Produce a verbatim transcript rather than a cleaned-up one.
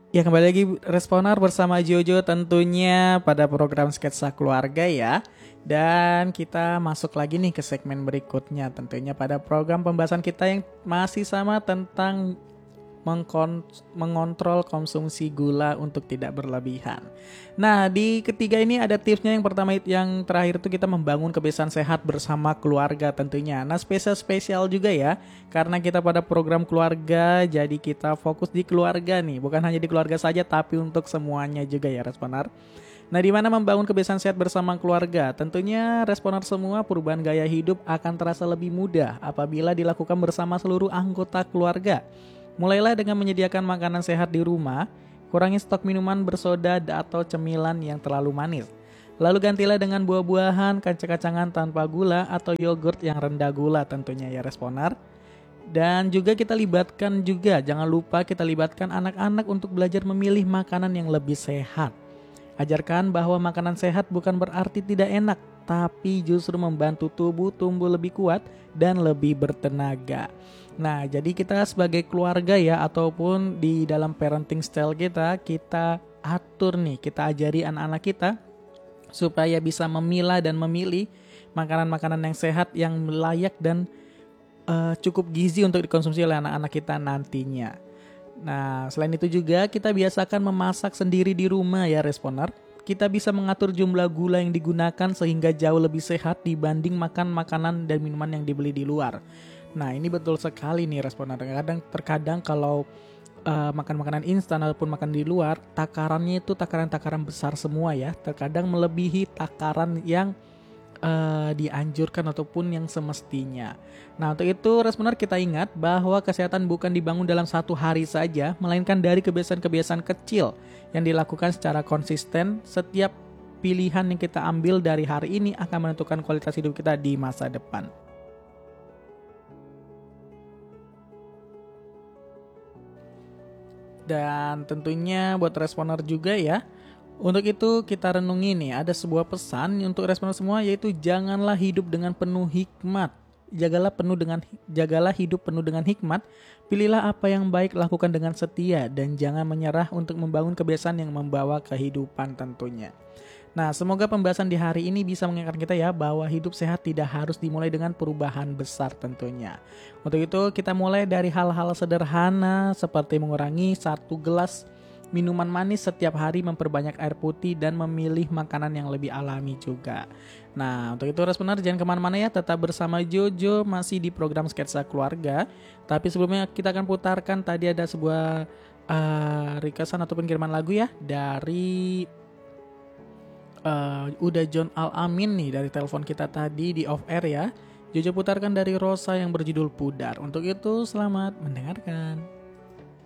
Ya kembali lagi Responer bersama Jojo tentunya pada program Sketsa Keluarga ya. Dan kita masuk lagi nih ke segmen berikutnya tentunya pada program pembahasan kita yang masih sama tentang mengkon- mengontrol konsumsi gula untuk tidak berlebihan. Nah, di ketiga ini ada tipsnya. Yang pertama, yang terakhir itu kita membangun kebiasaan sehat bersama keluarga tentunya. Nah, spesial-spesial juga ya, karena kita pada program keluarga, jadi kita fokus di keluarga nih. Bukan hanya di keluarga saja, tapi untuk semuanya juga ya, Responer. Nah, di mana membangun kebiasaan sehat bersama keluarga? Tentunya Responer semua, perubahan gaya hidup akan terasa lebih mudah apabila dilakukan bersama seluruh anggota keluarga. Mulailah dengan menyediakan makanan sehat di rumah, kurangi stok minuman bersoda atau cemilan yang terlalu manis. Lalu gantilah dengan buah-buahan, kacang-kacangan tanpa gula atau yogurt yang rendah gula tentunya ya Responer. Dan juga kita libatkan juga, jangan lupa kita libatkan anak-anak untuk belajar memilih makanan yang lebih sehat. Ajarkan bahwa makanan sehat bukan berarti tidak enak, tapi justru membantu tubuh tumbuh lebih kuat dan lebih bertenaga. Nah, jadi kita sebagai keluarga ya, ataupun di dalam parenting style kita, kita atur nih, kita ajari anak-anak kita supaya bisa memilah dan memilih makanan-makanan yang sehat, yang layak dan uh, cukup gizi untuk dikonsumsi oleh anak-anak kita nantinya. Nah, selain itu juga kita biasakan memasak sendiri di rumah ya Responer. Kita bisa mengatur jumlah gula yang digunakan sehingga jauh lebih sehat dibanding makan makanan dan minuman yang dibeli di luar. Nah, ini betul sekali nih Responer. Kadang terkadang kalau uh, makan makanan instan ataupun makan di luar, takarannya itu takaran-takaran besar semua ya. Terkadang melebihi takaran yang Uh, dianjurkan ataupun yang semestinya. Nah, untuk itu Responer kita ingat bahwa kesehatan bukan dibangun dalam satu hari saja, melainkan dari kebiasaan-kebiasaan kecil yang dilakukan secara konsisten. Setiap pilihan yang kita ambil dari hari ini akan menentukan kualitas hidup kita di masa depan. Dan tentunya buat Responer juga ya, untuk itu kita renungi nih, ada sebuah pesan untuk Responer semua, yaitu janganlah hidup dengan penuh hikmat. Jagalah penuh dengan jagalah hidup penuh dengan hikmat. Pilihlah apa yang baik, lakukan dengan setia, dan jangan menyerah untuk membangun kebiasaan yang membawa kehidupan tentunya. Nah, semoga pembahasan di hari ini bisa mengingatkan kita ya bahwa hidup sehat tidak harus dimulai dengan perubahan besar tentunya. Untuk itu kita mulai dari hal-hal sederhana seperti mengurangi satu gelas minuman manis setiap hari, memperbanyak air putih, dan memilih makanan yang lebih alami juga. Nah, untuk itu Responer jangan kemana-mana ya, tetap bersama Jojo masih di program Sketsa Keluarga. Tapi sebelumnya kita akan putarkan, tadi ada sebuah uh, requestan ataupun kiriman lagu ya dari uh, udah John Al-Amin nih dari telepon kita tadi di off air ya. Jojo putarkan dari Rosa yang berjudul Pudar. Untuk itu selamat mendengarkan.